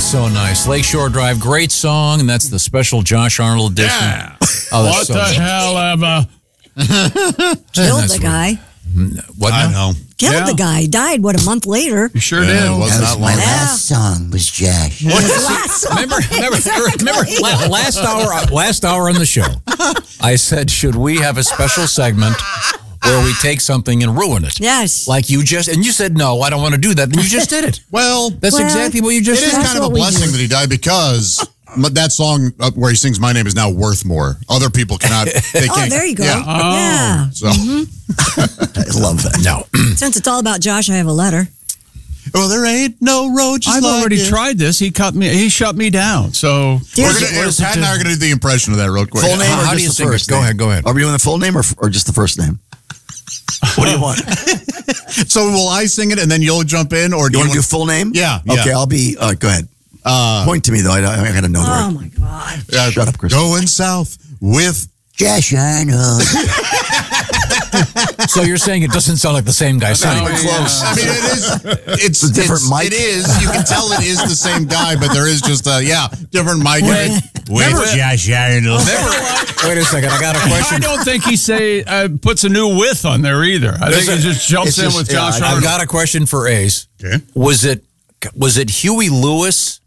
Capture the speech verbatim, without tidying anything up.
so nice. Lakeshore Drive, great song, and that's the special Josh Arnold edition. Yeah. Oh, what so the nice. hell, Emma? Killed the guy. What I now? know. Killed Yeah. the guy. Died, what, a month later? You sure Yeah, did. it wasn't That was that my long. last song was Josh. His last song. Remember, remember, remember la- last hour, last hour on the show, I said, should we have a special segment where we take something and ruin it? Yes. Like you just, and you said, no, I don't want to do that. Then you just did it. Well, That's Well, exactly what you just it is did. That's kind of a what we blessing do. that he died because that song uh, where he sings "My Name Is Now" worth more. Other people cannot. They Oh, can't. there you go. Yeah. Yeah. So, I love that. No. Since it's all about Josh, I have a letter. well, there ain't no road just I've like already it. tried this. He cut me. He shut me down. So We're Here's- gonna, What is it Pat and I to- are going to do the impression of that real quick. Full name How or do you just the sing it? first Go name? ahead, go ahead. Are we doing the full name or, or just the first name? What do you want? So will I sing it and then you'll jump in, or do You you want to do want full name? Yeah, yeah. Okay, I'll be. Uh, go ahead. Uh, Point to me though. I, I got to know the Oh, word. my God. uh, Shut up, Chris. Going south with. Josh Arnold. So you're saying it doesn't sound like the same guy singing. No, close. I mean, it is. It's a different it's, mic. It is. You can tell it is the same guy, but there is just a yeah different mic. With Josh Arnold. Wait a second, I got a I question. don't think he say uh, puts a new width on there either. I think he just jumps it's in just- with yeah, Josh I- I've Arnold. got a question for Ace. Okay. Was it was it Huey Lewis